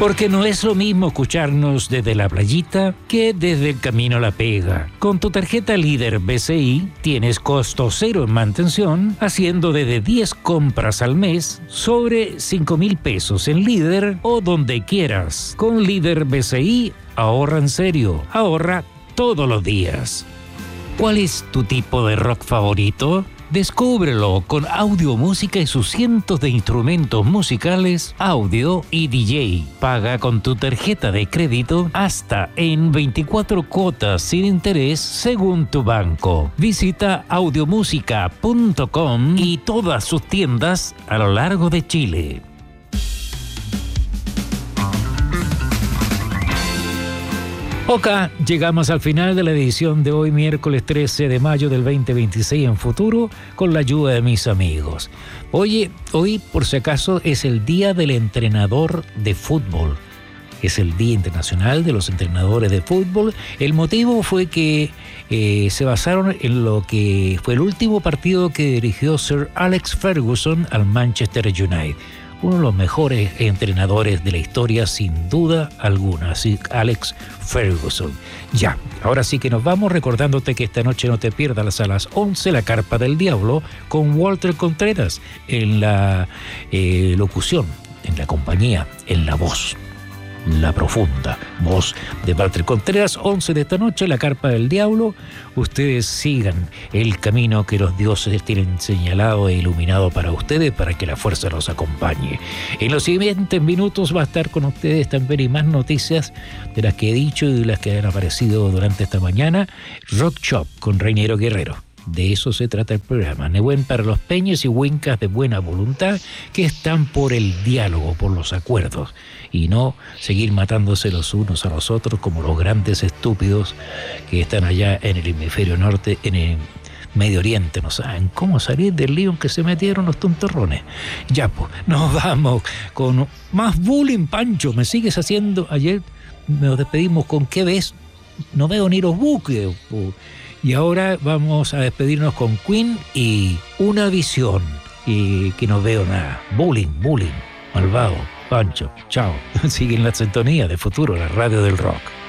Porque no es lo mismo escucharnos desde la playita que desde el camino a la pega. Con tu tarjeta Líder BCI tienes costo cero en mantención, haciendo desde 10 compras al mes sobre 5.000 pesos en Líder o donde quieras. Con Líder BCI, ahorra en serio, ahorra todos los días. ¿Cuál es tu tipo de rock favorito? Descúbrelo con audio, música y sus cientos de instrumentos musicales, audio y DJ. Paga con tu tarjeta de crédito hasta en 24 cuotas sin interés según tu banco. Visita audiomusica.com y todas sus tiendas a lo largo de Chile. Ok, llegamos al final de la edición de hoy, miércoles 13 de mayo del 2026 en Futuro, con la ayuda de mis amigos. Oye, hoy, por si acaso, es el Día del Entrenador de Fútbol. Es el Día Internacional de los Entrenadores de Fútbol. El motivo fue que se basaron en lo que fue el último partido que dirigió Sir Alex Ferguson al Manchester United. Uno de los mejores entrenadores de la historia, sin duda alguna, Sir Alex Ferguson. Ya, ahora sí que nos vamos, recordándote que esta noche no te pierdas a las 11 La Carpa del Diablo con Walter Contreras en la locución, en la compañía, en la voz. La profunda voz de Walter Contreras, 11 de esta noche, La Carpa del Diablo. Ustedes sigan el camino que los dioses tienen señalado e iluminado para ustedes, para que la fuerza los acompañe. En los siguientes minutos va a estar con ustedes también y más noticias de las que he dicho y de las que han aparecido durante esta mañana. Rock Shop con Reiniero Guerrero. De eso se trata el programa. Nehuen para los peñas y huincas de buena voluntad que están por el diálogo, por los acuerdos, y no seguir matándose los unos a los otros como los grandes estúpidos que están allá en el hemisferio norte, en el Medio Oriente. No saben cómo salir del lío en que se metieron los tontorrones. Ya, pues, nos vamos con más bullying, Pancho. Me sigues haciendo. Ayer nos despedimos con ¿qué ves? No veo ni los buques. Y ahora vamos a despedirnos con Queen y Una Visión. Y que no veo nada. Bullying, malvado. Pancho, chao. Sigue en la sintonía de Futuro, la radio del rock.